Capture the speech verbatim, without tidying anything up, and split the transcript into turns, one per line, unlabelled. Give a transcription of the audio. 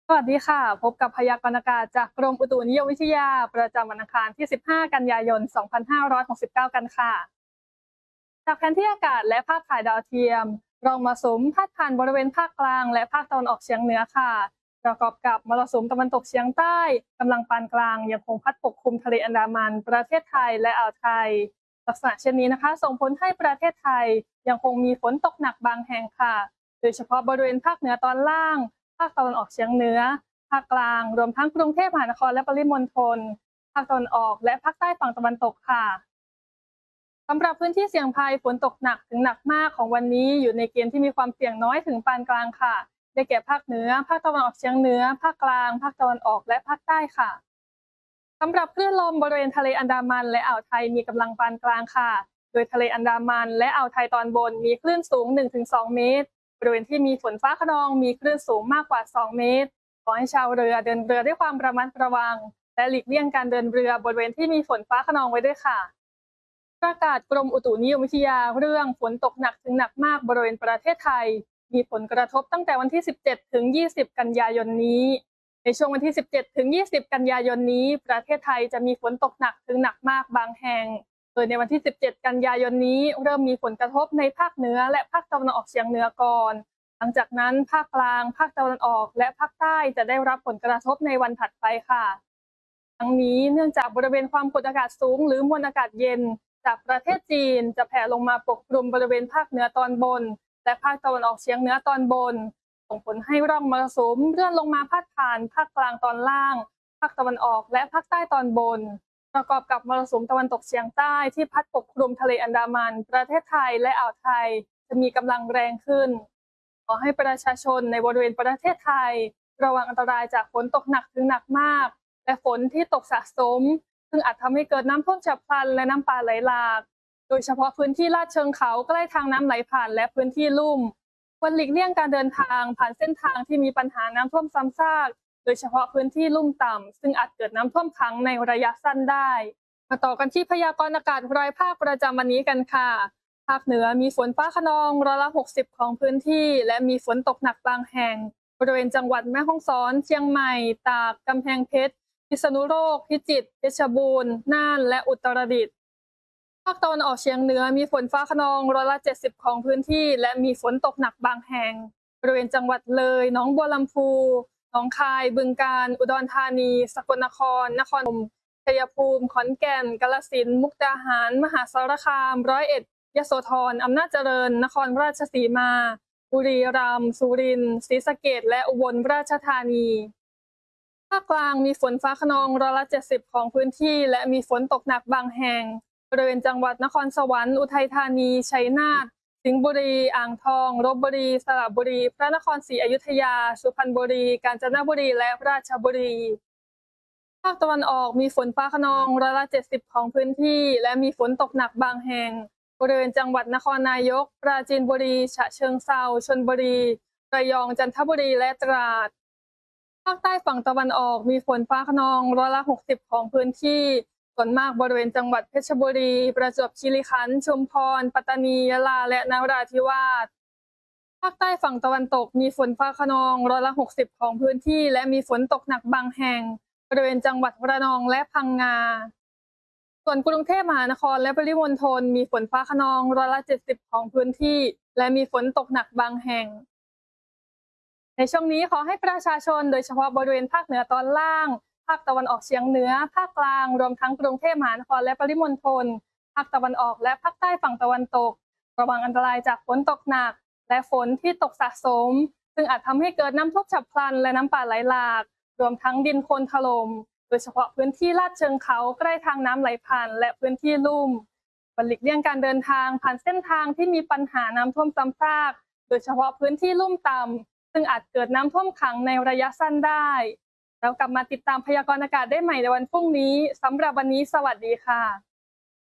สวัสดีค่ะพบกับพยากรณ์อากาศจากกรมอุตุนิยมวิทยาประจำวันอังคารที่ สิบห้า กันยายน สองพันห้าร้อยหกสิบเก้า กันค่ะจากแผนที่อากาศและภาพถ่ายดาวเทียมร่องมรสุมพาดผ่านบริเวณภาคกลางและภาคตะวันออกเฉียงเหนือค่ะประกอบกับมรสุมตะวันตกเฉียงใต้กำลังปานกลางยังคงพัดปกคลุมทะเลอันดามันประเทศไทยและอ่าวไทยลักษณะเช่นนี้นะคะส่งผลให้ประเทศไทยยังคงมีฝนตกหนักบางแห่งค่ะโดยเฉพาะบริเวณภาคเหนือตอนล่างภาคตะวันออกเฉียงเหนือ ภาคกลางรวมทั้งกรุงเทพมหานครและปริมณฑลภาคตะวันออกและภาคใต้ฝั่งตะวันตกค่ะสำหรับพื้นที่เสี่ยงภัยฝนตกหนักถึงหนักมากของวันนี้อยู่ในเกณฑ์ที่มีความเสี่ยงน้อยถึงปานกลางค่ะได้แก่ภาคเหนือภาคตะวันออกเฉียงเหนือภาคกลางภาคตะวันออกและภาคใต้ค่ะสำหรับคลื่นลมบริเวณทะเลอันดามันและอ่าวไทยมีกำลังปานกลางค่ะโดยทะเลอันดามันและอ่าวไทยตอนบนมีคลื่นสูง หนึ่งถึงสอง เมตรบริเวณที่มีฝนฟ้าคะนองมีคลื่นสูงมากกว่าสองเมตรขอให้ชาวเรือเดินเรือด้วยความระมัดระวังและหลีกเลี่ยงการเดินเรือบริเวณที่มีฝนฟ้าคะนองไว้ด้วยค่ะประกาศกรมอุตุนิยมวิทยาเรื่องฝนตกหนักถึงหนักมากบริเวณประเทศไทยมีผลกระทบตั้งแต่วันที่ สิบเจ็ดถึงยี่สิบ กันยายนนี้ในช่วงวันที่ สิบเจ็ดถึงยี่สิบ กันยายนนี้ประเทศไทยจะมีฝนตกหนักถึงหนักมากบางแห่งโดยในวันที่ สิบเจ็ด กันยายนนี้เริ่มมีผลกระทบในภาคเหนือและภาคตะวันออกเฉียงเหนือก่อนหลังจากนั้นภาคกลางภาคตะวันออกและภาคใต้จะได้รับผลกระทบในวันถัดไปค่ะทั้งนี้เนื่องจากบริเวณความกดอากาศสูงหรือมวลอากาศเย็นจากประเทศจีนจะแผ่ลงมาปกคลุมบริเวณภาคเหนือตอนบนและภาคตะวันออกเฉียงเหนือตอนบนส่งผลให้ร่องมรสุมเลื่อนลงมาพาดผ่านภาคกลางตอนล่างภาคตะวันออกและภาคใต้ตอนบนประกอบกับมรสุมตะวันตกเฉียงใต้ที่พัดปกคลุมทะเลอันดามันประเทศไทยและอ่าวไทยจะมีกำลังแรงขึ้นขอให้ประชาชนในบริเวณประเทศไทยระวังอันตรายจากฝนตกหนักถึงหนักมากและฝนที่ตกสะสมซึ่งอาจทำให้เกิดน้ำท่วมฉับพลันและน้ำป่าไหลหลากโดยเฉพาะพื้นที่ลาดเชิงเขาใกล้ทางน้ำไหลผ่านและพื้นที่ลุ่มควรหลีกเลี่ยงการเดินทางผ่านเส้นทางที่มีปัญหาน้ำท่วมซ้ำซากโดยเฉพาะพื้นที่ลุ่มต่ำซึ่งอาจเกิดน้ำท่วมขังในระยะสั้นได้มาต่อกันที่พยากรณ์อากาศรายภาคประจำวันนี้กันค่ะภาคเหนือมีฝนฟ้าคะนองร้อยละหกสิบของพื้นที่และมีฝนตกหนักบางแห่งบริเวณจังหวัดแม่ฮ่องสอนเชียงใหม่ตากกำแพงเพชรพิษณุโลกพิจิตรเพชรบูรณ์น่านและอุตรดิตถ์ภาคตะวันออกเฉียงเหนือมีฝนฟ้าคะนองร้อยละเจ็ดสิบของพื้นที่และมีฝนตกหนักบางแห่งบริเวณจังหวัดเลยหนองบัวลำพูหนองคายบึงกาฬอุดรธานีสกลนครนครพนมชัยภูมิขอนแก่นกาฬสินธุ์มุกดาหารมหาสารคามร้อยเอ็ดยโสธรอำนาจเจริญนครราชสีมาบุรีรัมย์สุรินทร์ศรีสะเกษและอุบลราชธานีภาคกลางมีฝนฟ้าคะนองร้อยละเจ็ดสิบของพื้นที่และมีฝนตกหนักบางแห่งบริเวณจังหวัดนครสวรรค์อุทัยธานีชัยนาทสิงห์บุรีอ่างทองลพบุรีสระบุรีพระนครศรีอยุธยาสุพรรณบุรีกาญจนบุรีและราชบุรีภาคตะวันออกมีฝนฟ้าคะนองร้อยละเจ็ดสิบของพื้นที่และมีฝนตกหนักบางแห่งบริเวณจังหวัดนครนายกปราจีนบุรีฉะเชิงเทราชลบุรีระยองจันทบุรีและตราดภาคใต้ฝั่งตะวันออกมีฝนฟ้าคะนองร้อยละหกสิบของพื้นที่ส่วนมากบริเวณจังหวัดเพชรบุรีประจวบคีรีขันธ์ชุมพรปัตตานียะลาและนราธิวาสภาคใต้ฝั่งตะวันตกมีฝนฟ้าคะนองร้อยละหกสิบของพื้นที่และมีฝนตกหนักบางแห่งบริเวณจังหวัดระนองและพังงาส่วนกรุงเทพมหานครและปริมณฑลมีฝนฟ้าคะนองร้อยละเจ็ดสิบของพื้นที่และมีฝนตกหนักบางแห่งในช่วงนี้ขอให้ประชาชนโดยเฉพาะบริเวณภาคเหนือตอนล่างภาคตะวันออกเฉียงเหนือภาคกลางรวมทั้งกรุงเทพมหานครและปริมณฑลภาคตะวันออกและภาคใต้ฝั่งตะวันตกระวังอันตรายจากฝนตกหนักและฝนที่ตกสะสมซึ่งอาจทำให้เกิดน้ำท่วมฉับพลันและน้ำป่าไหลหลากรวมทั้งดินโคลนถล่มโดยเฉพาะพื้นที่ลาดเชิงเขาใกล้ทางน้ำไหลผ่านและพื้นที่ลุ่มควรหลีกเลี่ยงการเดินทางผ่านเส้นทางที่มีปัญหาน้ำท่วมซ้ำซากโดยเฉพาะพื้นที่ลุ่มต่ำซึ่งอาจเกิดน้ำท่วมขังในระยะสั้นได้แล้วกลับมาติดตามพยากรณ์อากาศได้ใหม่ในวันพรุ่งนี้สำหรับวันนี้สวัสดีค่ะ